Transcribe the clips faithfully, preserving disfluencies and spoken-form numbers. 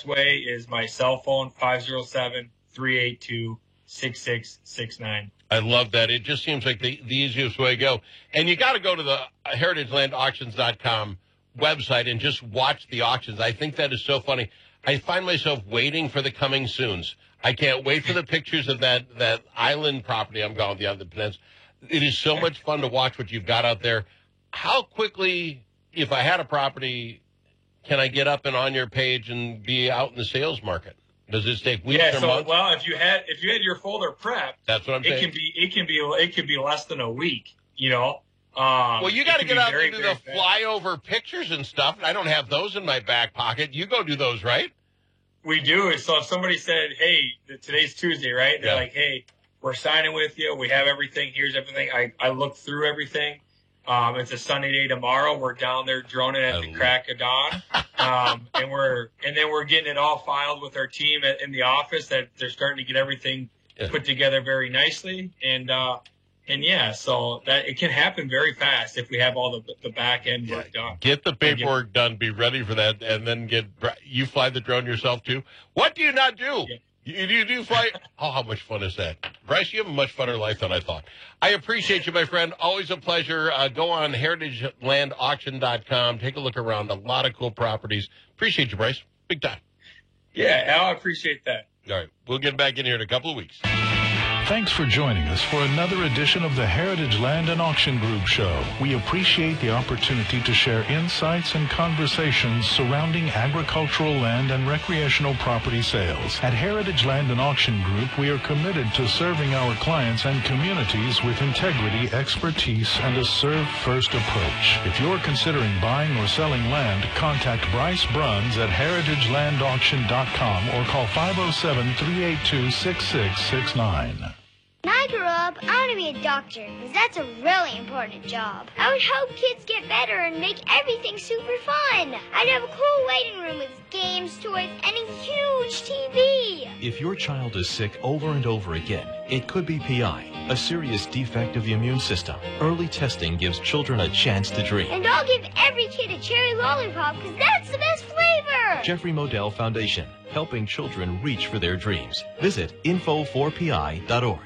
best way is my cell phone, five oh seven, three eight two, six six six nine. I love that. It just seems like the, the easiest way to go. And you got to go to the heritage land auctions dot com website and just watch the auctions. I think that is so funny. I find myself waiting for the coming soons. I can't wait for the pictures of that, that island property I'm going to the other peninsula. It is so much fun to watch what you've got out there. How quickly, if I had a property, can I get up and on your page and be out in the sales market? Does this take weeks yeah, or so, months? Well, if you had if you had your folder prepped, that's what I'm it saying. can be it can be it can be less than a week. You know. Um, well, you got to get out very, and do the flyover pictures and stuff. I don't have those in my back pocket. You go do those, right? We do. So if somebody said, "Hey, today's Tuesday, right?" They're yeah. like, "Hey, we're signing with you. We have everything. Here's everything." I I looked through everything. Um, it's a sunny day tomorrow. We're down there droning at the crack of dawn, um, and we're and then we're getting it all filed with our team at, in the office. That they're starting to get everything yeah. put together very nicely, and uh, and yeah, so that it can happen very fast if we have all the the back end yeah. work done. Get the paperwork done. Be ready for that, and then get you fly the drone yourself too. What do you not do? Yeah. You, you do fly? Oh, how much fun is that? Bryce, you have a much funner life than I thought. I appreciate you, my friend. Always a pleasure. Uh, go on heritage land auction dot com. Take a look around. A lot of cool properties. Appreciate you, Bryce. Big time. Yeah, Al, I appreciate that. All right. We'll get back in here in a couple of weeks. Thanks for joining us for another edition of the Heritage Land and Auction Group Show. We appreciate the opportunity to share insights and conversations surrounding agricultural land and recreational property sales. At Heritage Land and Auction Group, we are committed to serving our clients and communities with integrity, expertise, and a serve-first approach. If you're considering buying or selling land, contact Bryce Bruns at heritage land auction dot com or call five oh seven, three eight two, six six six nine. When I grow up, I want to be a doctor, because that's a really important job. I would help kids get better and make everything super fun. I'd have a cool waiting room with games, toys, and a huge T V. If your child is sick over and over again, it could be P I, a serious defect of the immune system. Early testing gives children a chance to dream. And I'll give every kid a cherry lollipop, because that's the best flavor. Jeffrey Modell Foundation, helping children reach for their dreams. Visit info four P I dot org.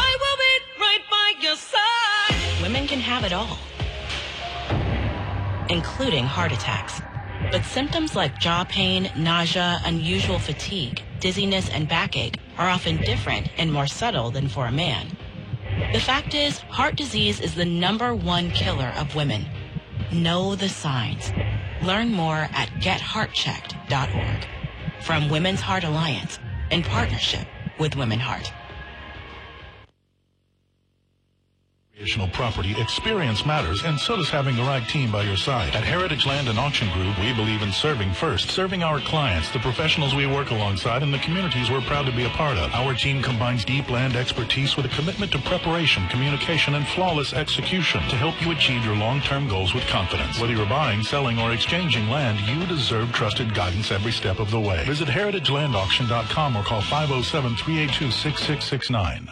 Women can have it all, including heart attacks. But symptoms like jaw pain, nausea, unusual fatigue, dizziness, and backache are often different and more subtle than for a man. The fact is, heart disease is the number one killer of women. Know the signs. Learn more at get heart checked dot org. From Women's Heart Alliance, in partnership with Women Heart. Property experience matters, and so does having the right team by your side. At Heritage Land and Auction Group, we believe in serving first, serving our clients, the professionals we work alongside, and the communities we're proud to be a part of. Our team combines deep land expertise with a commitment to preparation, communication, and flawless execution to help you achieve your long-term goals with confidence. Whether you're buying, selling, or exchanging land, you deserve trusted guidance every step of the way. Visit heritage land auction dot com or call five oh seven, three eight two, six six six nine.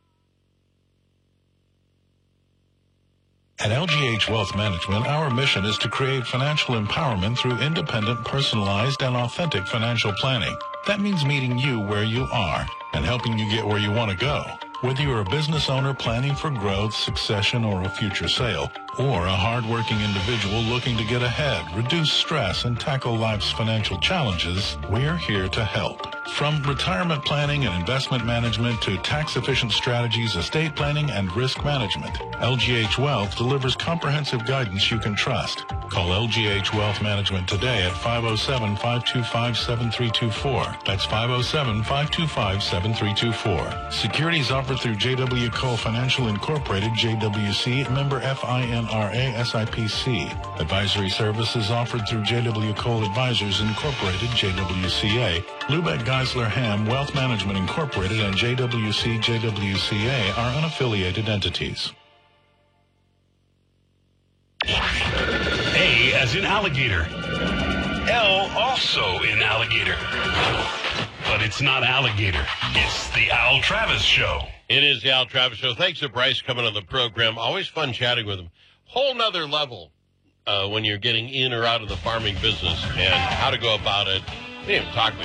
At L G H Wealth Management, our mission is to create financial empowerment through independent, personalized, and authentic financial planning. That means meeting you where you are and helping you get where you want to go. Whether you're a business owner planning for growth, succession, or a future sale, or a hardworking individual looking to get ahead, reduce stress, and tackle life's financial challenges, we're here to help. From retirement planning and investment management to tax-efficient strategies, estate planning, and risk management, L G H Wealth delivers comprehensive guidance you can trust. Call L G H Wealth Management today at five oh seven, five two five, seven three two four. That's five oh seven, five two five, seven three two four. Securities offered through J W Cole Financial Incorporated, J W C, member F I N R A, S I P C. Advisory services offered through J W Cole Advisors Incorporated, J W C A. Lubeck Geisler Ham Wealth Management Incorporated and J W C, J W C A are unaffiliated entities. A as in alligator. L also in alligator. But it's not alligator. It's the Al Travis Show. It is the Al Travis Show. Thanks to Bryce coming on the program. Always fun chatting with him. Whole nother level uh, when you're getting in or out of the farming business and how to go about it. We didn't even talk